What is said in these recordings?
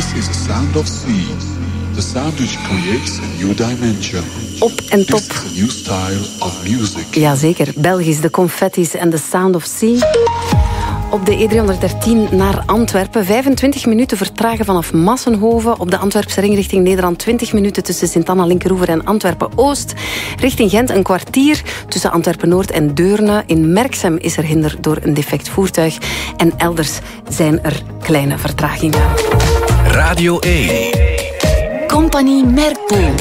This is the sound of sea. The sound which creates a new dimension. Op en top. This is a new style of music. Jazeker, Belgisch, de Confettis en The Sound of Sea. Op de E313 naar Antwerpen. 25 minuten vertragen vanaf Massenhoven. Op de Antwerpse ring richting Nederland 20 minuten tussen Sint-Anna-Linkeroever en Antwerpen-Oost. Richting Gent een kwartier tussen Antwerpen-Noord en Deurne. In Merksem is er hinder door een defect voertuig. En elders zijn er kleine vertragingen. Radio 1. Compagnie Merkpoel.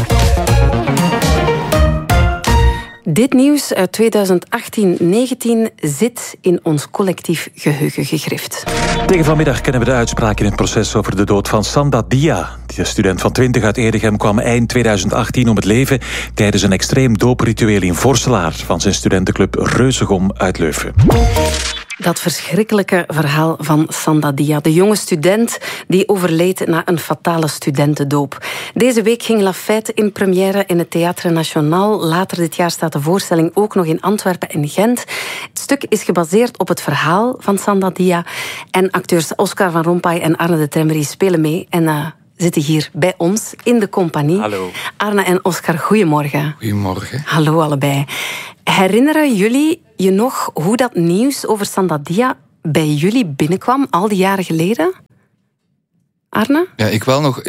Dit nieuws uit 2018-19 zit in ons collectief geheugen gegrift. Tegen vanmiddag kennen we de uitspraak in het proces over de dood van Sanda Dia. De student van 20 uit Edegem kwam eind 2018 om het leven tijdens een extreem doopritueel in Vorselaar van zijn studentenclub Reuzegom uit Leuven. Dat verschrikkelijke verhaal van Sanda Dia, de jonge student die overleed na een fatale studentendoop. Deze week ging La Fête in première in het Théâtre National. Later dit jaar staat de voorstelling ook nog in Antwerpen en Gent. Het stuk is gebaseerd op het verhaal van Sanda Dia. En acteurs Oscar van Rompuy en Arne de Tremmery spelen mee en zitten hier bij ons in de compagnie. Hallo. Arne en Oscar, goedemorgen. Goedemorgen. Hallo allebei. Herinneren jullie je nog hoe dat nieuws over Sanda Dia bij jullie binnenkwam, al die jaren geleden? Arne? Ja, ik wel nog.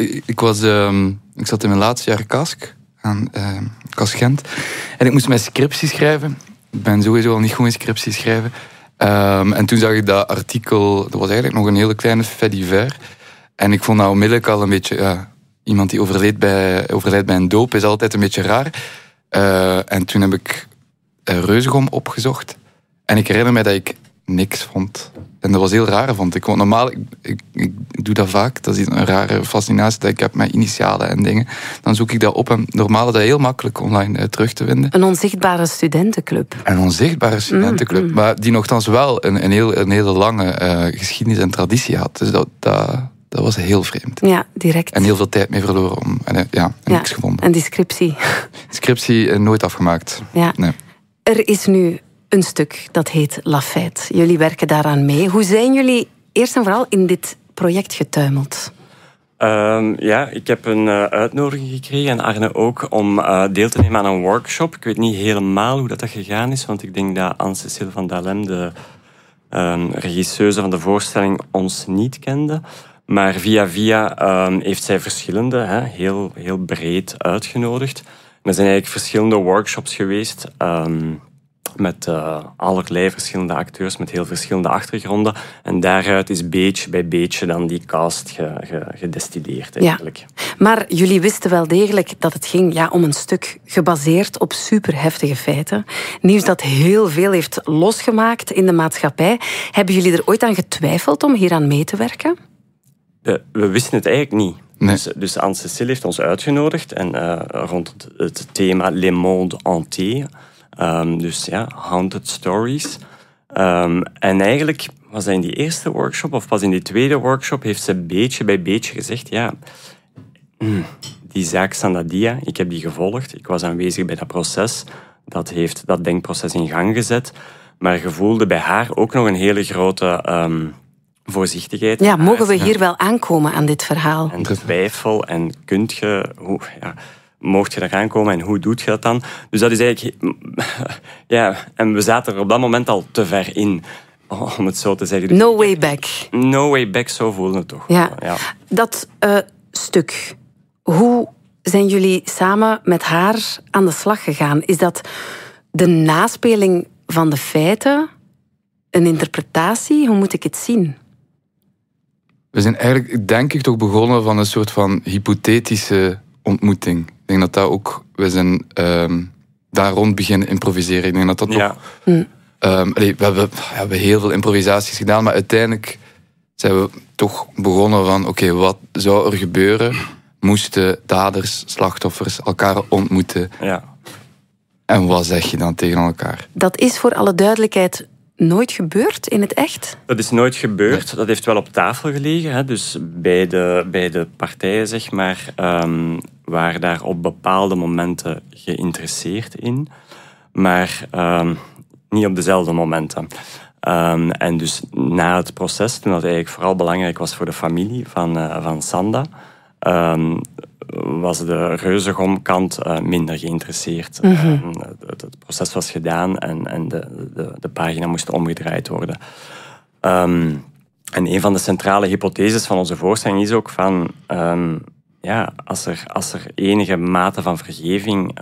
Ik zat in mijn laatste jaar KASK, aan KAS Gent. En ik moest mijn scriptie schrijven. Ik ben sowieso al niet goed in scriptie schrijven. En toen zag ik dat artikel, dat was eigenlijk nog een hele kleine fait divers. En ik vond dat onmiddellijk al een beetje... iemand die overlijdt bij een doop is altijd een beetje raar. En toen heb ik Reuzegom opgezocht. En ik herinner me dat ik niks vond. En dat was heel raar, vond ik. Want normaal, ik doe dat vaak. Dat is een rare fascinatie dat ik heb met initialen en dingen. Dan zoek ik dat op. En normaal is dat heel makkelijk online terug te vinden. Een onzichtbare studentenclub. Een onzichtbare studentenclub. Maar die nogthans wel een hele lange geschiedenis en traditie had. Dus dat was heel vreemd. Ja, direct. En heel veel tijd mee verloren. En niks gevonden. En die scriptie? Scriptie nooit afgemaakt. Ja. Nee. Er is nu een stuk dat heet La Fête. Jullie werken daaraan mee. Hoe zijn jullie eerst en vooral in dit project getuimeld? Ik heb een uitnodiging gekregen, en Arne ook, om deel te nemen aan een workshop. Ik weet niet helemaal hoe dat gegaan is, want ik denk dat Anne-Cécile van Dalem, de regisseuse van de voorstelling, ons niet kende. Maar via heeft zij verschillende, heel breed uitgenodigd. Er zijn eigenlijk verschillende workshops geweest met allerlei verschillende acteurs met heel verschillende achtergronden. En daaruit is beetje bij beetje dan die cast gedestilleerd eigenlijk. Ja. Maar jullie wisten wel degelijk dat het ging om een stuk gebaseerd op superheftige feiten. Nieuws dat heel veel heeft losgemaakt in de maatschappij. Hebben jullie er ooit aan getwijfeld om hieraan mee te werken? We wisten het eigenlijk niet. Nee. Dus Anne-Cécile heeft ons uitgenodigd en rond het thema Les Mondes Hantés. Haunted Stories. En eigenlijk was dat in die eerste workshop, of pas in die tweede workshop, heeft ze beetje bij beetje gezegd, die zaak Sanda Dia, ik heb die gevolgd. Ik was aanwezig bij dat proces. Dat heeft dat denkproces in gang gezet. Maar je voelde bij haar ook nog een hele grote... voorzichtigheid. Ja, mogen we hier wel aankomen aan dit verhaal? En twijfel, en mocht je daar aankomen en hoe doet je dat dan? Dus dat is eigenlijk... en we zaten er op dat moment al te ver in, om het zo te zeggen. Dus no way back. No way back, zo voelde het toch. Ja. Dat stuk, hoe zijn jullie samen met haar aan de slag gegaan? Is dat de naspeling van de feiten? Een interpretatie? Hoe moet ik het zien? We zijn eigenlijk, denk ik, toch begonnen van een soort van hypothetische ontmoeting. Ik denk dat ook... We zijn daar rond beginnen improviseren. Ik denk dat toch... we hebben heel veel improvisaties gedaan, maar uiteindelijk zijn we toch begonnen van... Oké, wat zou er gebeuren? Moesten daders, slachtoffers elkaar ontmoeten? Ja. En wat zeg je dan tegen elkaar? Dat is voor alle duidelijkheid nooit gebeurd in het echt? Dat is nooit gebeurd. Nee. Dat heeft wel op tafel gelegen. Dus bij de partijen, zeg maar, waren daar op bepaalde momenten geïnteresseerd in. Maar niet op dezelfde momenten. En dus na het proces, toen dat eigenlijk vooral belangrijk was voor de familie van Sanda, was de Reuzegom-kant minder geïnteresseerd. Het proces was gedaan en de pagina moest omgedraaid worden. En een van de centrale hypotheses van onze voorstelling is ook van... als er enige mate van vergeving...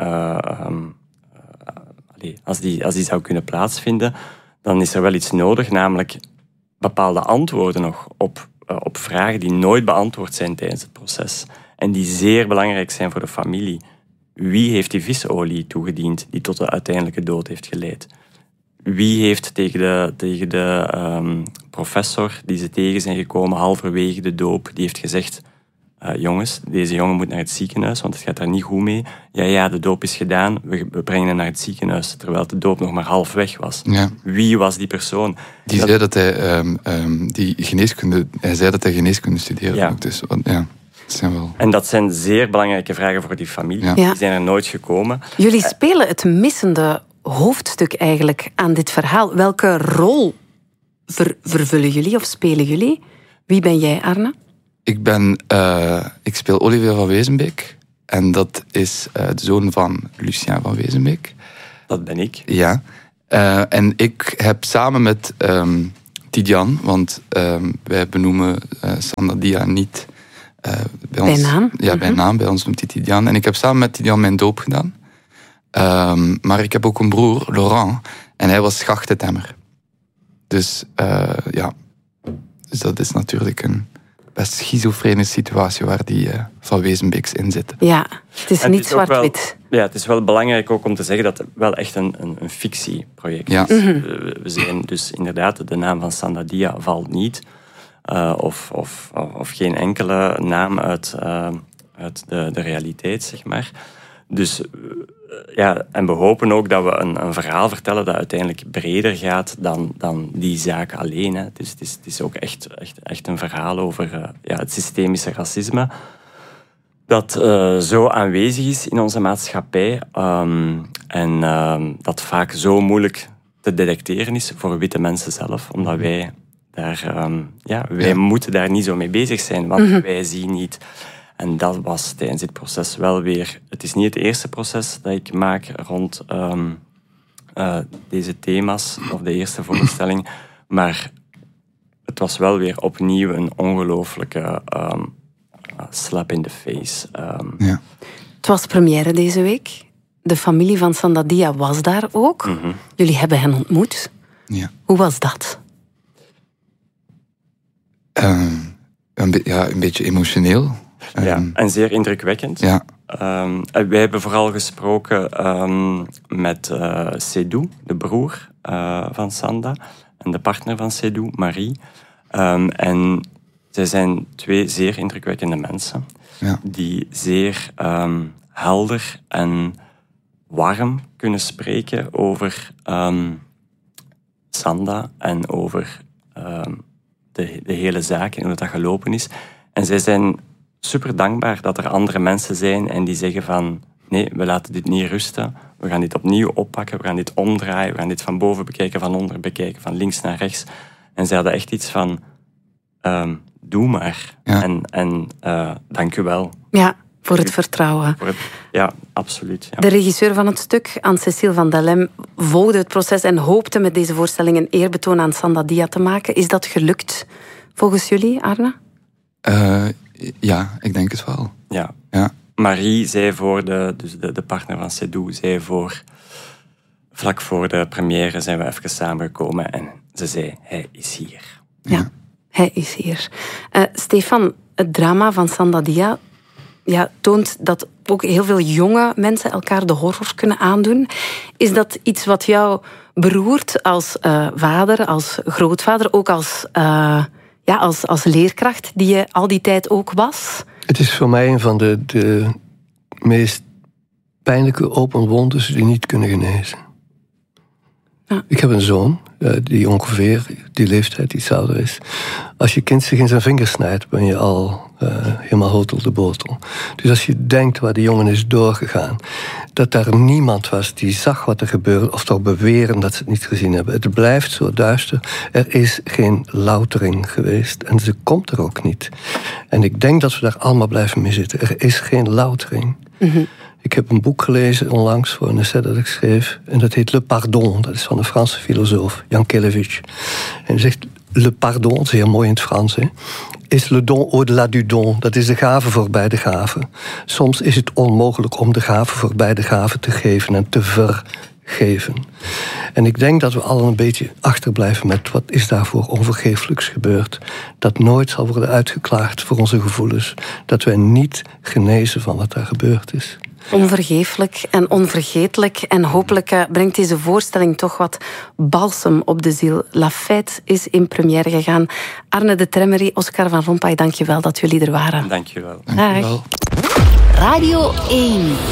als die zou kunnen plaatsvinden, dan is er wel iets nodig, namelijk bepaalde antwoorden nog op vragen die nooit beantwoord zijn tijdens het proces. En die zeer belangrijk zijn voor de familie. Wie heeft die visolie toegediend die tot de uiteindelijke dood heeft geleid? Wie heeft tegen de professor die ze tegen zijn gekomen halverwege de doop, die heeft gezegd... jongens, deze jongen moet naar het ziekenhuis, want het gaat daar niet goed mee. Ja, de doop is gedaan, we brengen hem naar het ziekenhuis, terwijl de doop nog maar half weg was. Ja. Wie was die persoon? Die zei dat hij geneeskunde studeerde. Ja. Ook, dus, ja, dat zijn wel... En dat zijn zeer belangrijke vragen voor die familie. Ja. Die zijn er nooit gekomen. Jullie spelen het missende hoofdstuk eigenlijk aan dit verhaal. Welke rol vervullen jullie of spelen jullie? Wie ben jij, Arne? Ik speel Olivier van Wezenbeek. En dat is de zoon van Lucien van Wezenbeek. Dat ben ik. Ja. En ik heb samen met Tidiane, want wij benoemen Sanda Dia niet bij ons. Bij naam? Ja, bij naam. Bij ons noemt hij Tidiane. En ik heb samen met Tidiane mijn doop gedaan. Maar ik heb ook een broer, Laurent. En hij was schachtentemmer. Dus dus dat is natuurlijk een best schizofrene situatie waar die van Wezenbeeks in zitten. Ja, het is niet zwart-wit. Ja, het is wel belangrijk ook om te zeggen dat het wel echt een fictieproject is. We zijn dus inderdaad, de naam van Sanda Dia valt niet. Of geen enkele naam uit de realiteit, zeg maar. Dus en we hopen ook dat we een verhaal vertellen dat uiteindelijk breder gaat dan die zaak alleen. Hè. Dus het is ook echt een verhaal over het systemische racisme dat zo aanwezig is in onze maatschappij en dat vaak zo moeilijk te detecteren is voor witte mensen zelf, omdat wij wij moeten daar niet zo mee bezig zijn, want wij zien niet. En dat was tijdens dit proces wel weer... Het is niet het eerste proces dat ik maak rond deze thema's, of de eerste voorstelling, maar het was wel weer opnieuw een ongelooflijke slap in the face. Het was première deze week. De familie van Sanda Dia was daar ook. Jullie hebben hen ontmoet. Ja. Hoe was dat? Een beetje emotioneel. En zeer indrukwekkend. Ja. Wij hebben vooral gesproken met Sedou, de broer van Sanda, en de partner van Sedou, Marie. En zij zijn twee zeer indrukwekkende mensen, die zeer helder en warm kunnen spreken over Sanda en over de hele zaak en hoe dat gelopen is. En zij zijn super dankbaar dat er andere mensen zijn en die zeggen van nee, we laten dit niet rusten. We gaan dit opnieuw oppakken, we gaan dit omdraaien, we gaan dit van boven bekijken, van onder bekijken, van links naar rechts. En ze hadden echt iets van doe maar. Ja. En dank u wel. Ja, voor het vertrouwen. Ja, absoluut. Ja. De regisseur van het stuk, Anne-Cécile van Dalem, volgde het proces en hoopte met deze voorstelling een eerbetoon aan Sanda Dia te maken. Is dat gelukt volgens jullie, Arne? Ja, ik denk het wel. Ja. Ja. Marie zei voor de partner van Sedou, vlak voor de première zijn we even samengekomen en ze zei, hij is hier. Ja, hij is hier. Stefan, het drama van Sanda Dia toont dat ook heel veel jonge mensen elkaar de horror kunnen aandoen. Is dat iets wat jou beroert als vader, als grootvader, ook als leerkracht die je al die tijd ook was? Het is voor mij een van de meest pijnlijke open wondes die niet kunnen genezen. Ja. Ik heb een zoon die ongeveer die leeftijd iets ouder is. Als je kind zich in zijn vingers snijdt, ben je al helemaal hotel de botel. Dus als je denkt waar die jongen is doorgegaan, dat daar niemand was die zag wat er gebeurde, of toch beweren dat ze het niet gezien hebben. Het blijft zo duister. Er is geen loutering geweest en ze komt er ook niet. En ik denk dat we daar allemaal blijven mee zitten. Er is geen loutering. Mm-hmm. Ik heb een boek gelezen onlangs voor een essay dat ik schreef. En dat heet Le Pardon. Dat is van een Franse filosoof, Jankélévitch. En hij zegt, le pardon, zeer mooi in het Frans, hè, is le don au-delà du don. Dat is de gave voorbij de gave. Soms is het onmogelijk om de gave voorbij de gave te geven en te vergeven. En ik denk dat we allen een beetje achterblijven met wat is daarvoor onvergeeflijks gebeurd. Dat nooit zal worden uitgeklaagd voor onze gevoelens. Dat wij niet genezen van wat daar gebeurd is. Onvergeeflijk en onvergetelijk. En hopelijk brengt deze voorstelling toch wat balsem op de ziel. La Fête is in première gegaan. Arne de Tremmery, Oscar van Rompuy, dank je wel dat jullie er waren. Dank je wel. Dag. Radio 1.